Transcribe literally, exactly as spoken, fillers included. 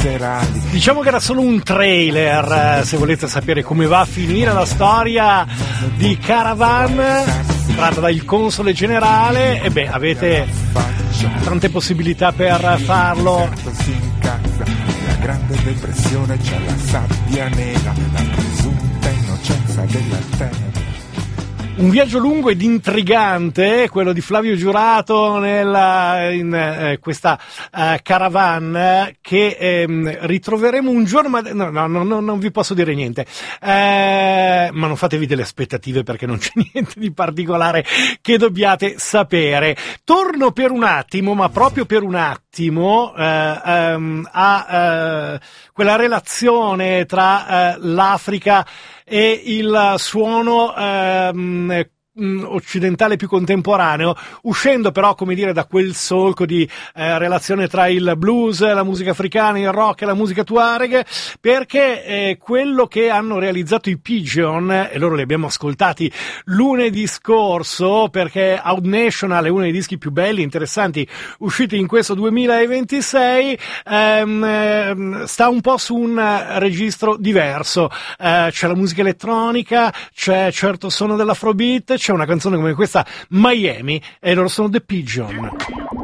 serali. Diciamo che era solo un trailer, se volete sapere come va a finire la storia di Caravan, tratta dal console generale, e beh, avete tante possibilità per farlo. La grande depressione, c'è la sabbia nera, la presunta innocenza della terra. Un viaggio lungo ed intrigante, quello di Flavio Giurato nella, in eh, questa eh, caravan che eh, ritroveremo un giorno, ma no, no, no, non vi posso dire niente, eh, ma non fatevi delle aspettative perché non c'è niente di particolare che dobbiate sapere. Torno per un attimo, ma proprio per un attimo, eh, ehm, a eh, quella relazione tra eh, l'Africa e il suono ehm, occidentale più contemporaneo, uscendo però, come dire, da quel solco di eh, relazione tra il blues, la musica africana, il rock e la musica tuareg, perché eh, quello che hanno realizzato i Pigeon, e loro li abbiamo ascoltati lunedì scorso, perché Out National è uno dei dischi più belli, interessanti, usciti in questo duemilaventisei, ehm, ehm, sta un po' su un registro diverso, eh, c'è la musica elettronica, c'è certo suono dell'afrobeat, c'è una canzone come questa, Miami, e loro sono The Pigeon.